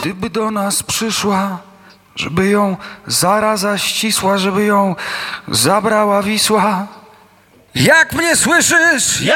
gdyby do nas przyszła, żeby ją zaraza ścisła, żeby ją zabrała Wisła. Jak mnie słyszysz?